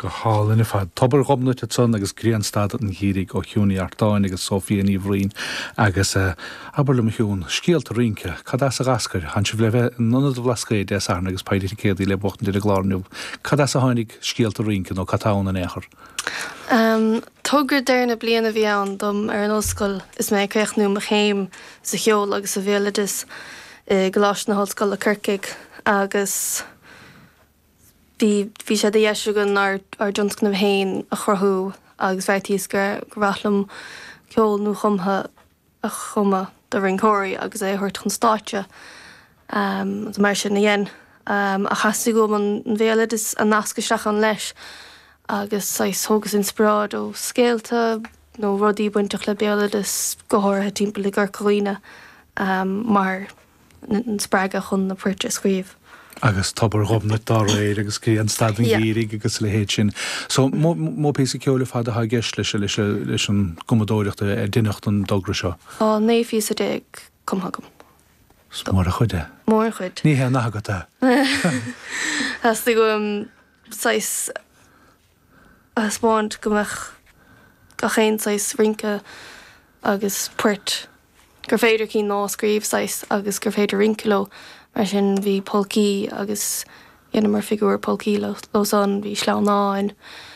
Go hálan i fad. Tobar gomna te son agus Gríanstad an hírig ó hiúni artáin agus Sofia ní bhrín agus aberlum hiún scialt rinke. Cadas a gascar, han si bhleh nunad a blascaid des arna agus paidir céadí le bochtan de glárniú. Cadas a hánig scialt rinke nó catáin an échar? Tugur déirna bliana bhí an dom ar an osscoil is mé creichnú a chéim sa cheol agus a bhéladis glás na hallscoil a Kirkig agus bhí sé de dhéisiúgan ar Johnston na bhéin a chorthú agus bheittíos gur bhreathlam ceol nó chumtha a chuma do ringcóirí agus é thuirt chun stáite mar sin na dhéen a chaú go an bhéladis a nascasteach an leis agus thógus inspirad ó scéalta nó rudí buintach le béladis gothirthe timpeall gur choíine mar an spreaga chun na puirte scríomh. Agus tobar gomna dá réir agus Gríanstad an hírig agus le héit sin. So mó pésa ceola fad a gceist leis an gomodóireachta duinecht an dogra seo? Á néhí a déag cumthagam. Mór a chuide? Mór a chuid. Ní hé nachagata? Has go sais a spáint gomach gachéin sais rinke agus puirt. Gur féidir cí ná scríomh sais agus gur féidir rinkelo mar sin bhí polcí agus dhéanamar figúr polcí losán bhí sleáin